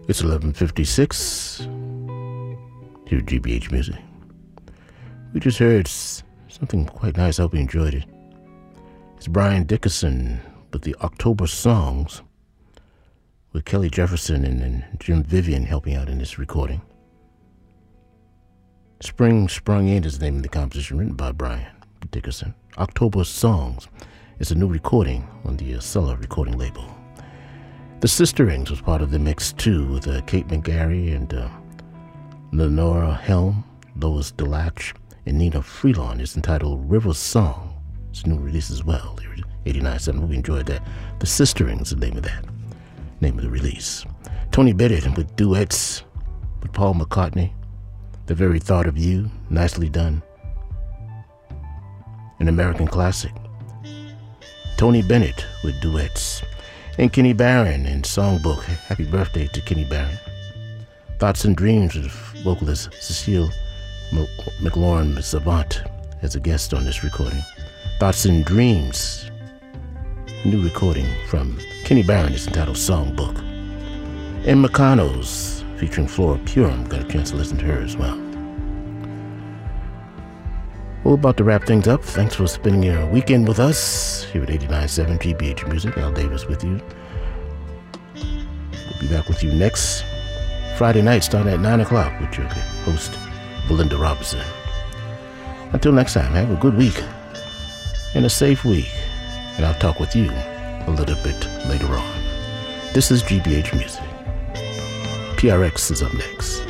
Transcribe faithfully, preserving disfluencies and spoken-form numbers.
It's eleven fifty-six here at G B H Music. We just heard something quite nice. I hope you enjoyed it. It's Brian Dickerson with the October Songs, with Kelly Jefferson and, and Jim Vivian helping out in this recording. Spring Sprung In is the name of the composition, written by Brian Dickerson. October Songs is a new recording on the Acela recording label. The Sisterings was part of the mix too, with uh, Kate McGarry and uh, Lenora Helm, Lois DeLatch, and Nina Freelon. It's entitled River Song. It's a new release as well. eighty-nine point seven. We enjoyed that. The Sisterings is the name of that. Name of the release. Tony Bennett with duets with Paul McCartney. The Very Thought of You. Nicely done. An American classic. Tony Bennett with duets. And Kenny Barron in Songbook. Happy birthday to Kenny Barron. Thoughts and Dreams with vocalist Cecile McLaurin Savant as a guest on this recording. Thoughts and Dreams. A new recording from Kenny Barron is entitled Songbook. And Meccano's featuring Flora Purim. Got a chance to listen to her as well. We're about to wrap things up. Thanks for spending your weekend with us here at eighty-nine point seven G B H Music. Al Davis with you. We'll be back with you next Friday night starting at nine o'clock with your host, Belinda Robinson. Until next time, have a good week and a safe week. And I'll talk with you a little bit later on. This is G B H Music. P R X is up next.